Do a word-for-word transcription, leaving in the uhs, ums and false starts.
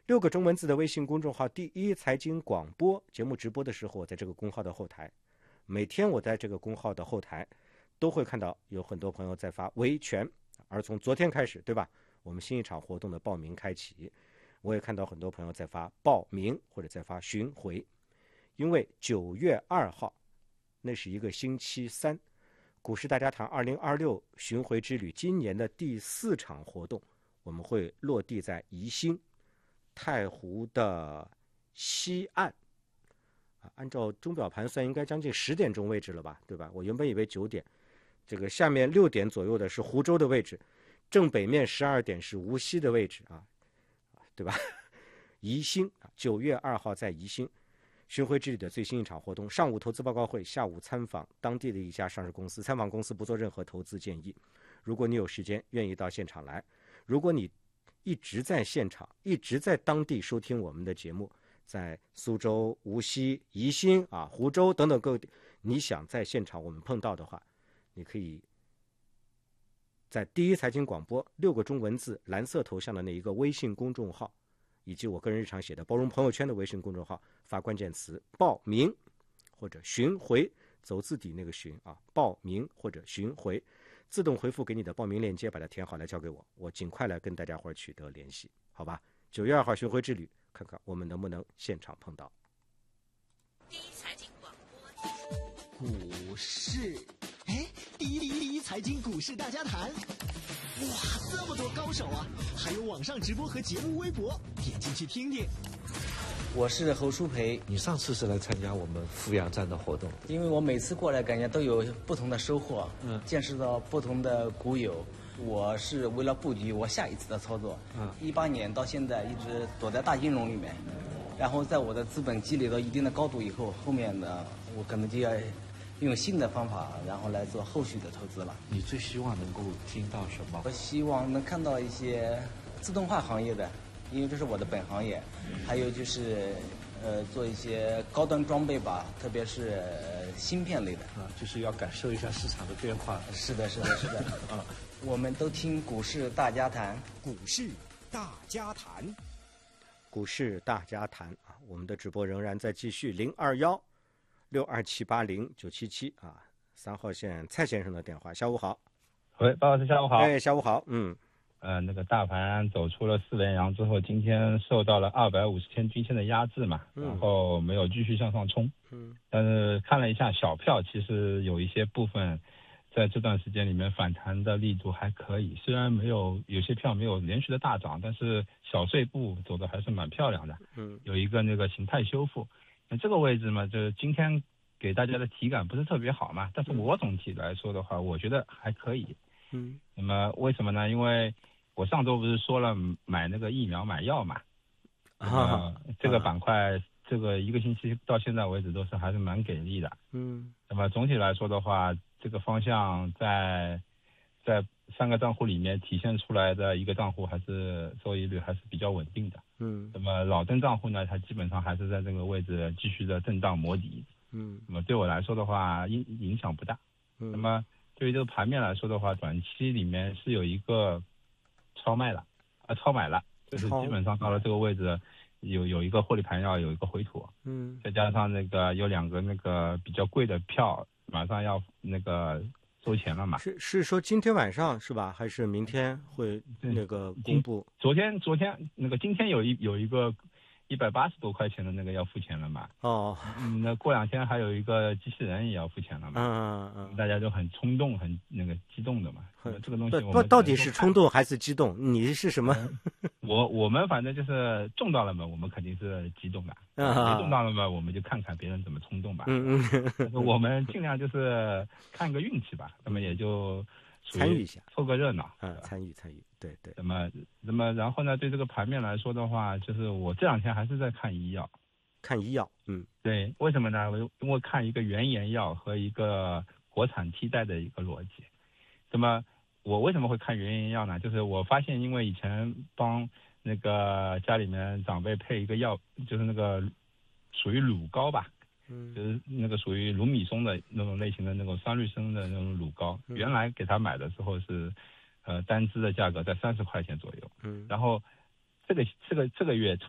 六个中文字的微信公众号第一财经广播节目直播的时候，我在这个公号的后台，每天我在这个公号的后台都会看到有很多朋友在发维权，而从昨天开始，对吧？我们新一场活动的报名开启，我也看到很多朋友在发报名或者在发巡回，因为九月二号那是一个星期三，股市大家谈二零二六巡回之旅今年的第四场活动，我们会落地在宜兴太湖的西岸，啊，按照钟表盘算应该将近十点钟位置了吧，对吧？我原本以为九点，这个下面六点左右的是湖州的位置，正北面十二点是无锡的位置啊，对吧？宜兴啊，九月二号在宜兴巡回之旅的最新一场活动，上午投资报告会，下午参访当地的一家上市公司，参访公司不做任何投资建议。如果你有时间，愿意到现场来，如果你一直在现场，一直在当地收听我们的节目，在苏州、无锡、宜兴啊、湖州等等各地，你想在现场我们碰到的话，你可以在第一财经广播六个中文字蓝色头像的那一个微信公众号，以及我个人日常写的包容朋友圈的微信公众号，发关键词报名或者巡回，走字底那个巡啊，报名或者巡回，自动回复给你的报名链接，把它填好来交给我，我尽快来跟大家伙取得联系，好吧？九月二号巡回之旅，看看我们能不能现场碰到。 第一财经广播股市，哎，第一第一第一财经股市大家谈，哇，这么多高手啊！还有网上直播和节目微博，点进去听听。 我是侯淑培， 你上次是来参加我们阜阳站的活动， 因为我每次过来感觉都有不同的收获， 嗯， 见识到不同的股友。我是为了布局我下一次的操作，嗯，一八年到现在一直躲在大金融里面，然后在我的资本积累到一定的高度以后，后面呢，我可能就要用新的方法，然后来做后续的投资了。 你最希望能够听到什么？ 我希望能看到一些自动化行业的，因为这是我的本行业，还有就是呃做一些高端装备吧，特别是、呃、芯片类的啊，就是要感受一下市场的变化。 是的，是的，是的啊，我们都听股市大家谈， 股市大家谈， 股市大家谈啊，我们的直播仍然在继续，零二幺六二七八零九七七啊，三号线蔡先生的电话。下午好。 喂，包老师，下午好。 哎，下午好。嗯， 呃，那个大盘走出了四连阳之后，今天受到了二百五十天均线的压制嘛， 嗯、 然后没有继续向上冲。 嗯， 但是看了一下小票，其实有一些部分在这段时间里面反弹的力度还可以，虽然没有有些票没有连续的大涨，但是小碎步走的还是蛮漂亮的。 嗯， 有一个那个形态修复。那这个位置嘛，就是今天给大家的体感不是特别好嘛，但是我总体来说的话，我觉得还可以。 嗯， 那么为什么呢？因为我上周不是说了买那个疫苗买药嘛，啊，这个板块这个一个星期到现在为止都是还是蛮给力的。 嗯， 那么总体来说的话，这个方向在在三个账户里面体现出来的一个账户还是收益率还是比较稳定的。 嗯， 那么老登账户呢，它基本上还是在这个位置继续的震荡磨底。 嗯， 那么对我来说的话，影影响不大。 嗯， 那么对于这个盘面来说的话，短期里面是有一个超卖了，啊，超买了，就是基本上到了这个位置，有有一个获利盘要有一个回吐。 嗯， 再加上那个有两个那个比较贵的票，马上要那个收钱了嘛。 是是说今天晚上是吧？还是明天会那个公布？ 昨天昨天那个今天有一有一个一百八十多块钱的那个要付钱了嘛？ 哦， 嗯，那过两天还有一个机器人也要付钱了嘛？ 嗯嗯嗯， 大家就很冲动，很那个激动的嘛。这个东西不不，到底是冲动还是激动？你是什么？ 我我们反正就是中到了嘛，我们肯定是激动的； 啊、 没中到了嘛，我们就看看别人怎么冲动吧。 嗯嗯， 我们尽量就是看个运气吧，那么也就参与一下， 凑个热闹。 啊，参与参与，对对。 那么那么然后呢，对这个盘面来说的话，就是我这两天还是在看医药， 看医药，嗯， 对，为什么呢？我因为看一个原研药和一个国产替代的一个逻辑。那么我为什么会看原研药呢？就是我发现，因为以前帮那个家里面长辈配一个药，就是那个属于乳膏吧， 嗯， 就是那个属于乳米松的那种类型的那种酸氯生的那种乳膏， 嗯、 原来给他买的时候是，呃，单支的价格在三十块钱左右， 嗯， 然后这个这个这个月